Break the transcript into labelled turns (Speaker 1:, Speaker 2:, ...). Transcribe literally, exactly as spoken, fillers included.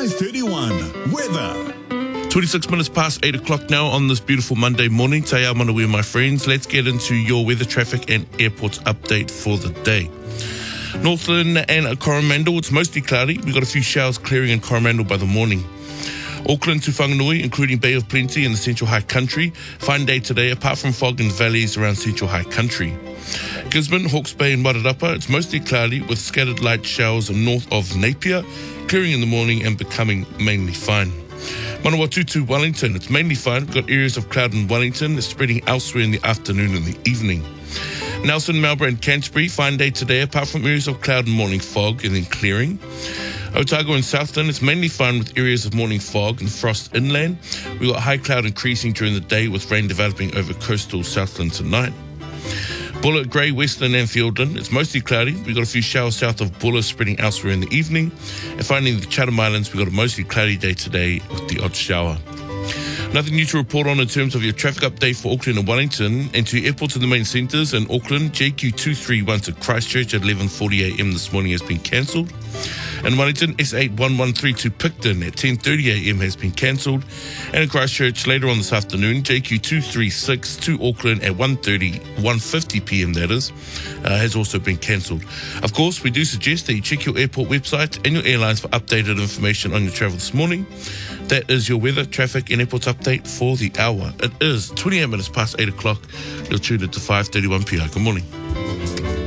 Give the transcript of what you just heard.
Speaker 1: five thirty-one. Weather.
Speaker 2: twenty-six minutes past eight o'clock now on this beautiful Monday morning. Te ao manawi, my friends. Let's get into your weather, traffic and airports update for the day. Northland and Coromandel, it's mostly cloudy. We've got a few showers clearing in Coromandel by the morning. Auckland to Whanganui, including Bay of Plenty and the Central High Country. Fine day today, apart from fog in valleys around Central High Country. Gisborne, Hawke's Bay and Wairarapa, it's mostly cloudy with scattered light showers north of Napier, clearing in the morning and becoming mainly fine. Manawatu to Wellington, it's mainly fine. We've got areas of cloud in Wellington, it's spreading elsewhere in the afternoon and the evening. Nelson, Marlborough and Canterbury, fine day today, apart from areas of cloud and morning fog and then clearing. Otago and Southland, it's mainly fine with areas of morning fog and frost inland. We've got high cloud increasing during the day with rain developing over coastal Southland tonight. Bulla, Grey, Western and Fiordland, it's mostly cloudy. We've got a few showers south of Bulla spreading elsewhere in the evening. And finally, the Chatham Islands, we've got a mostly cloudy day today with the odd shower. Nothing new to report on in terms of your traffic update for Auckland and Wellington. And to airports in the main centres in Auckland, J Q two three one to Christchurch at eleven forty a m this morning has been cancelled. In Wellington, S eight one one three to Picton at ten thirty a m has been cancelled. And in Christchurch, later on this afternoon, J Q two three six to Auckland at one thirty, one fifty p m that is, uh, has also been cancelled. Of course, we do suggest that you check your airport website and your airlines for updated information on your travel this morning. That is your weather, traffic and airports update for the hour. It is twenty-eight minutes past eight o'clock. You're tuned into five thirty-one p m. Good morning.